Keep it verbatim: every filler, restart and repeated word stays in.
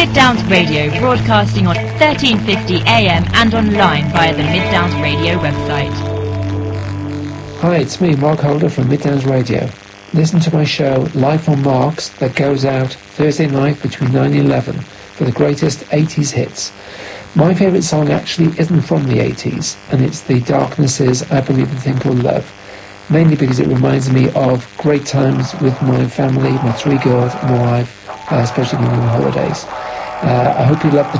Mid Downs Radio, broadcasting on thirteen fifty A M and online via the Mid Downs Radio website. Hi, it's me, Mark Holder from Mid Downs Radio. Listen to my show, Live on Marks, that goes out Thursday night between nine and eleven for the greatest eighties hits. My favourite song actually isn't from the eighties, and it's the Darknesses' I Believe in a Thing Called Love, mainly because it reminds me of great times with my family, my three girls, and my wife, uh, especially when we were on holidays. Uh, I hope you love the